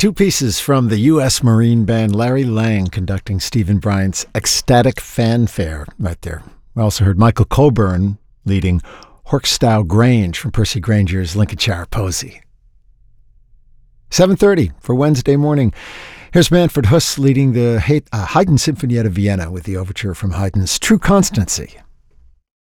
Two pieces from the U.S. Marine Band, Larry Lang conducting Stephen Bryant's Ecstatic Fanfare right there. We also heard Michael Coburn leading Horkstow Grange from Percy Granger's Lincolnshire Posy. 7:30 for Wednesday morning. Here's Manfred Huss leading the Haydn Sinfonietta Vienna with the overture from Haydn's True Constancy.